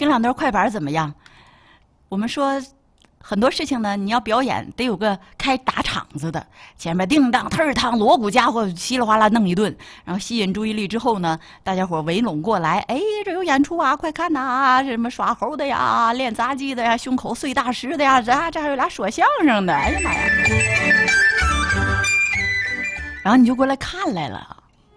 两段快板怎么样？我们说很多事情呢，你要表演得有个开打场子的，前面叮当特儿汤锣鼓家伙稀里哗啦弄一顿，然后吸引注意力之后呢，大家伙围拢过来，哎，这有演出啊，快看呐！什么耍猴的呀，练杂技的呀，胸口碎大石的呀，这还有俩说相声的，哎呀妈呀！然后你就过来看来了。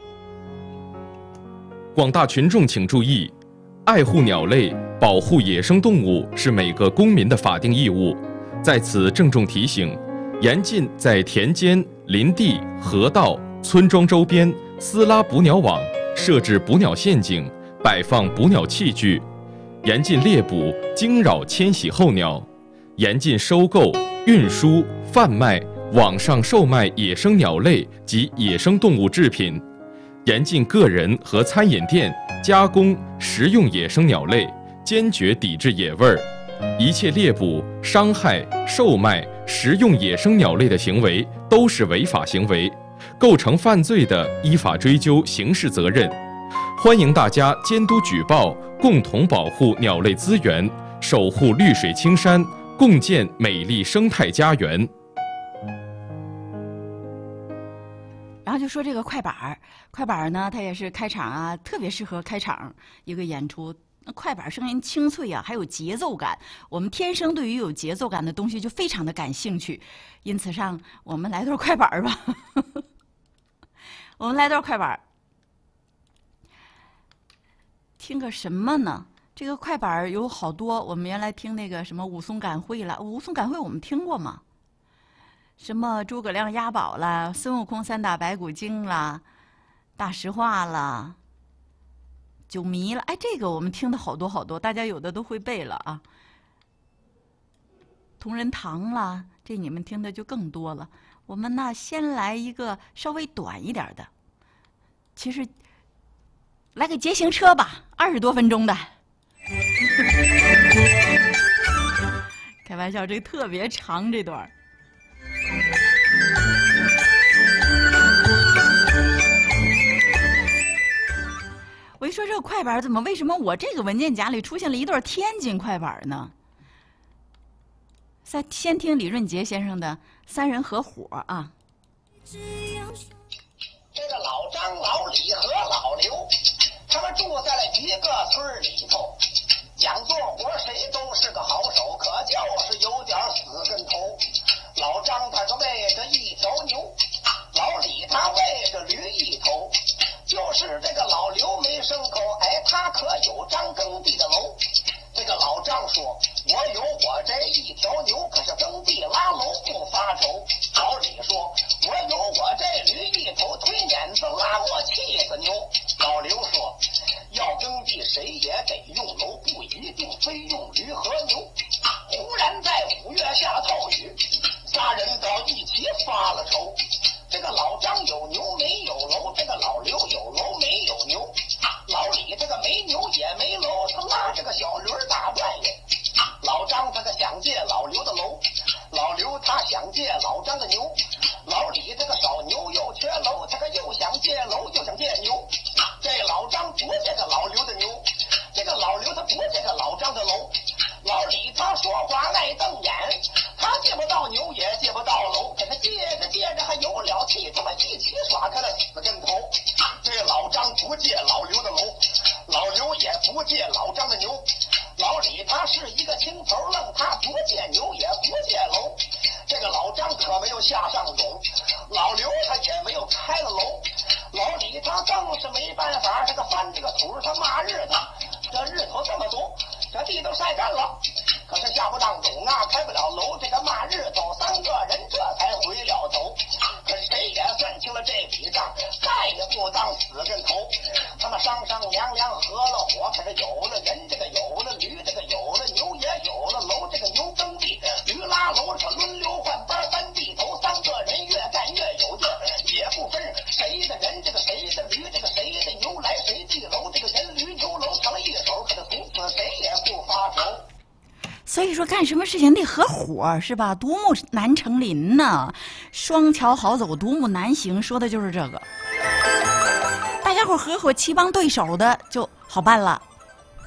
广大群众请注意，爱护鸟类、保护野生动物是每个公民的法定义务。在此郑重提醒，严禁在田间、林地、河道、村庄周边私拉捕鸟网，设置捕鸟陷阱，摆放捕鸟器具；严禁猎捕、惊扰迁徙候鸟；严禁收购、运输、贩卖、网上售卖野生鸟类及野生动物制品；严禁个人和餐饮店加工、食用野生鸟类，坚决抵制野味儿。一切猎捕、伤害、售卖、食用野生鸟类的行为都是违法行为，构成犯罪的，依法追究刑事责任。欢迎大家监督举报，共同保护鸟类资源，守护绿水青山，共建美丽生态家园。 然后就说这个快板儿，快板儿呢，它也是开场啊，特别适合开场一个演出。那快板声音清脆啊，还有节奏感。我们天生对于有节奏感的东西就非常的感兴趣，因此上我们来段快板儿吧。我们来段快板儿，听个什么呢？这个快板儿有好多，我们原来听那个什么武松赶会了，武松赶会我们听过吗？什么诸葛亮押宝啦，孙悟空三打白骨精啦，大实话啦，酒迷了，哎，这个我们听的好多好多，大家有的都会背了啊。同仁堂啦，这你们听的就更多了。我们呢，先来一个稍微短一点的，其实来个捷行车吧，20多分钟的。开玩笑，这个特别长这段。我一说这个快板，为什么我这个文件夹里出现了一段天津快板呢？先听李润杰先生的《三人合伙》啊。 这个老张、老李和老刘，他们住在了一个村里头，讲做活谁都是个好手，可就是有点死跟头。老张他是为着一条牛，老李他为着驴一头，就是这个老刘没牲口，哎，他可有张耕地的楼。这个老张说，我有我这一条牛，可是耕地拉楼不发愁。老李说，我有我这驴一头，推碾子拉磨气死牛。老刘说，要耕地谁也得用楼，不一定非用驴和牛。忽然在5月下透雨，仨人到一起发了愁。这个老张有牛没有楼，这个老刘有楼没有牛，老李这个没牛也没楼，他拉着个小驴大半夜。老张他可想借老刘的楼，老刘他想借老张的牛，老李这个少牛又缺楼，他可又想借楼又想借牛。这老张不借个老刘的牛，这个老刘他不借个老张的楼。老李他说话爱瞪眼，他借不到牛也借不到楼，给他借着借着还有了气，他们一起耍开了死跟头。这老张不借老刘的楼，老刘也不借老张的牛，老李他是一个青头愣，他不借牛也不借楼。这个老张可没有下上种，老刘他也没有开了楼，老李他更是没办法，这个翻这个土他骂日子，这日头这么多，这地都晒干了，可是下不上种啊，开不了楼，这个骂日头3个人这才回了头。可是谁也算清了这笔账，再也不当死跟头。他们商商量量合了伙，可是有了人，这个有了驴，这个有了牛，也有了楼，这个牛耕地，驴拉楼，这轮流换班搬地头，3个人越干越有劲儿，也不分谁的人，这个谁的驴，这个谁的牛，来谁地楼，这个人驴牛楼成了一手，可是从此谁也不发愁。 所以说干什么事情得合伙是吧？独木难成林呢，双桥好走，独木难行，说的就是这个。大家伙合伙齐帮对手的就好办了。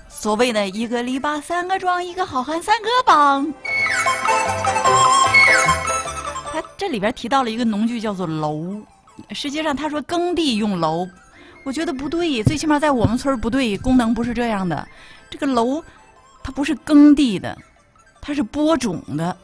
所谓的一个篱笆三个桩，一个好汉三个帮。他这里边提到了一个农具叫做楼，实际上他说耕地用楼，我觉得不对，最起码在我们村不对，功能不是这样的。这个楼它不是耕地的，它是播种的。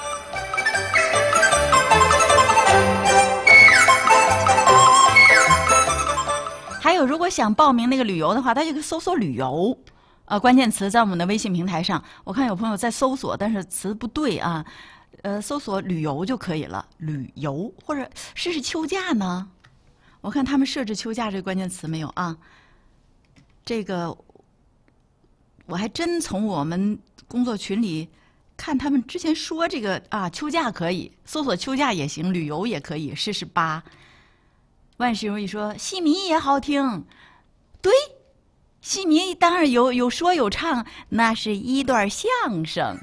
还有，如果想报名那个旅游的话，大家可以搜索旅游，关键词在我们的微信平台上。我看有朋友在搜索，但是词不对啊，搜索旅游就可以了，旅游或者试试秋假呢。我看他们设置秋假这个关键词没有啊？这个我还真从我们工作群里看他们之前说这个啊，秋假可以搜索秋假也行，旅游也可以试试吧。万事如意说戏迷也好听，对，戏迷当然有说有唱，那是一段相声。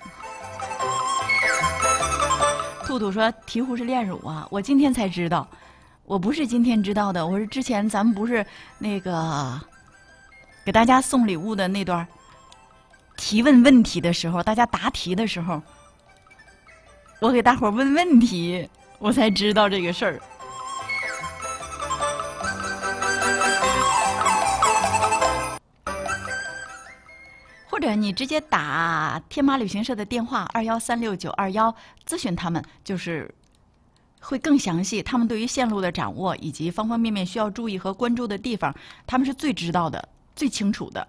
兔兔说醍醐是炼乳啊，我今天才知道，我不是今天知道的，我是之前咱们不是那个给大家送礼物的那段提问题的时候，大家答题的时候，我给大伙问问题，我才知道这个事儿。或者你直接打天马旅行社的电话2136-921咨询他们，就是会更详细。他们对于线路的掌握以及方方面面需要注意和关注的地方，他们是最知道的、最清楚的。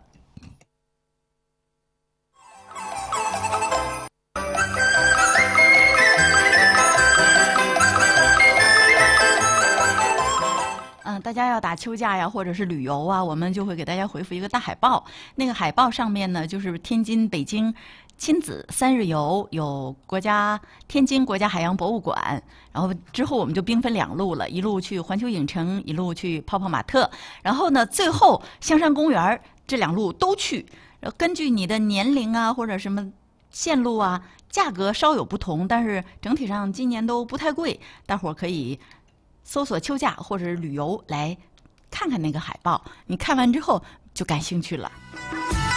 大家要打秋假呀，或者是旅游啊，我们就会给大家回复一个大海报。那个海报上面呢，就是天津、北京亲子3日游，有天津国家海洋博物馆，然后之后我们就兵分2路了，一路去环球影城，一路去泡泡玛特，然后呢，最后香山公园，这2路都去。根据你的年龄啊，或者什么线路啊，价格稍有不同，但是整体上今年都不太贵，大伙儿可以搜索秋假或者是旅游来看看那个海报，你看完之后就感兴趣了。